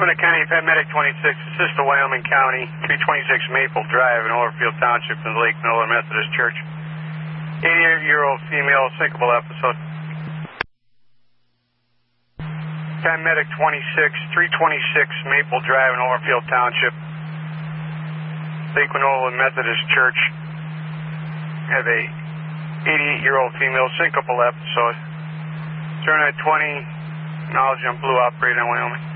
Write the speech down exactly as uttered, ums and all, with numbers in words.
Turner County Paramedic twenty-six, assist to Wyoming County, three twenty-six Maple Drive in Overfield Township in the Lake Miller Methodist Church. eighty-year-old female, syncopal episode. Paramedic twenty-six, three twenty-six Maple Drive in Overfield Township, Lake Miller Methodist Church. Have a eighty-eight-year-old female, syncopal episode. Turner twenty, knowledge on Blue operator in Wyoming.